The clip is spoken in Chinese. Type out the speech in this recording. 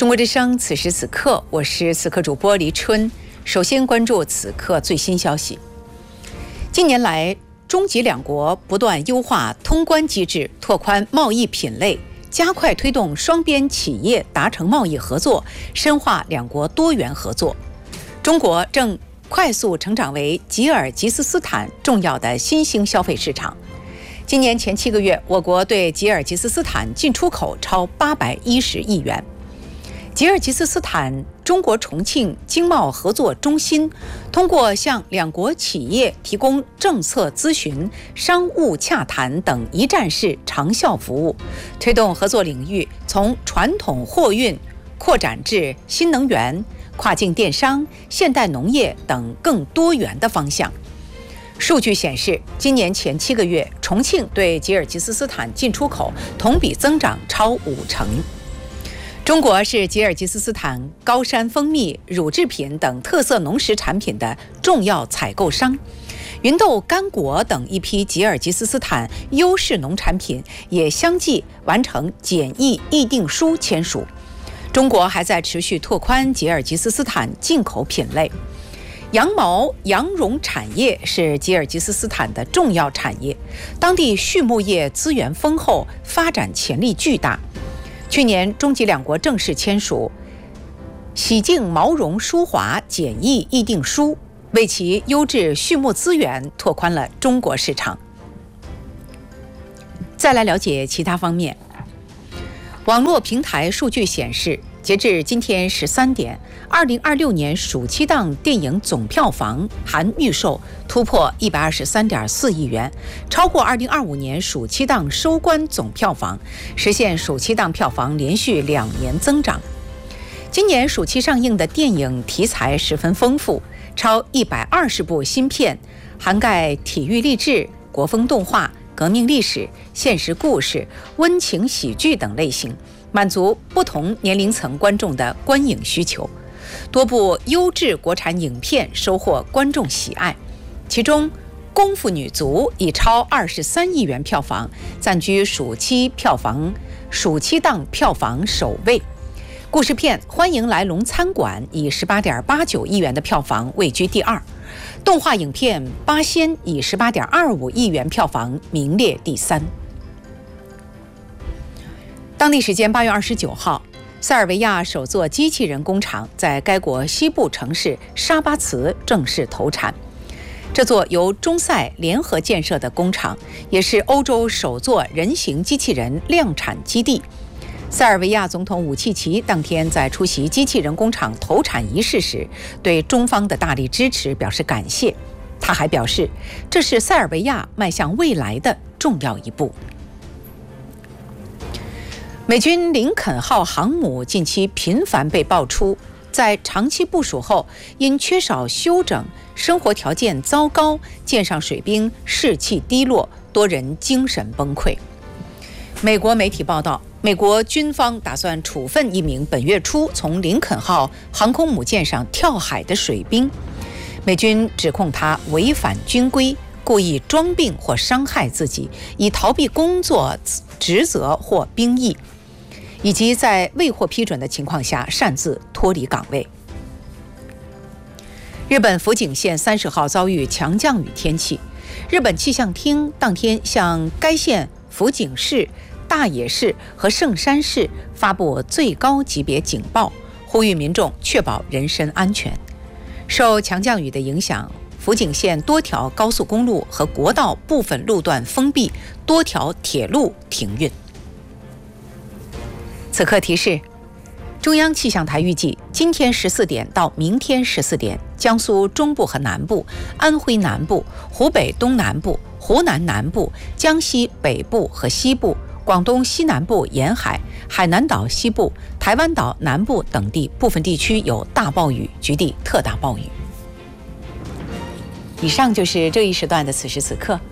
中国之声，此时此刻，我是此刻主播黎春。首先关注此刻最新消息。近年来，中吉两国不断优化通关机制，拓宽贸易品类，加快推动双边企业达成贸易合作，深化两国多元合作。中国正快速成长为吉尔吉斯斯坦重要的新兴消费市场。今年前7个月，我国对吉尔吉斯斯坦进出口超810亿元。吉尔吉斯斯坦中国重庆经贸合作中心通过向两国企业提供政策咨询、商务洽谈等一站式长效服务，推动合作领域从传统货运扩展至新能源、跨境电商、现代农业等更多元的方向。数据显示，今年前7个月，重庆对吉尔吉斯斯坦进出口同比增长超50%。中国是吉尔吉斯斯坦高山蜂蜜、乳制品等特色农食产品的重要采购商，芸豆干果等一批吉尔吉斯斯坦优势农产品也相继完成检疫议定书签署。中国还在持续拓宽吉尔吉斯斯坦进口品类。羊毛、羊绒产业是吉尔吉斯斯坦的重要产业，当地畜牧业资源丰厚，发展潜力巨大。去年，中吉两国正式签署洗净毛绒舒华检疫议定书，为其优质畜牧资源拓宽了中国市场。再来了解其他方面。网络平台数据显示，截至今天13点，2026年暑期档电影总票房含预售突破123.4亿元，超过2025年暑期档收官总票房，实现暑期档票房连续2年增长。今年暑期上映的电影题材十分丰富，超120部新片，涵盖体育励志、国风动画、革命历史、现实故事、温情喜剧等类型，满足不同年龄层观众的观影需求。多部优质国产影片收获观众喜爱，其中《功夫女足》已超23亿元票房，暂居暑期档票房首位。故事片《欢迎来龙餐馆》以18.89亿元的票房位居第二。动画影片《八仙》以18.25亿元票房名列第3。当地时间8月29号，塞尔维亚首座机器人工厂在该国西部城市沙巴茨正式投产。这座由中塞联合建设的工厂，也是欧洲首座人形机器人量产基地。塞尔维亚总统武契奇当天在出席机器人工厂投产仪式时，对中方的大力支持表示感谢。他还表示，这是塞尔维亚迈向未来的重要一步。美军林肯号航母近期频繁被爆出，在长期部署后，因缺少休整，生活条件糟糕，舰上水兵士气低落，多人精神崩溃。美国媒体报道，美国军方打算处分一名本月初从林肯号航空母舰上跳海的水兵。美军指控他违反军规，故意装病或伤害自己，以逃避工作职责或兵役，以及在未获批准的情况下擅自脱离岗位。日本福井县30号遭遇强降雨天气，日本气象厅当天向该县福井市、大野市和圣山市发布最高级别警报，呼吁民众确保人身安全。受强降雨的影响，福井县多条高速公路和国道部分路段封闭，多条铁路停运。此刻提示，中央气象台预计今天14点到明天14点，江苏中部和南部、安徽南部、湖北东南部、湖南南部、江西北部和西部、广东西南部沿海、海南岛西部、台湾岛南部等地部分地区有大暴雨，局地特大暴雨。以上就是这一时段的此时此刻，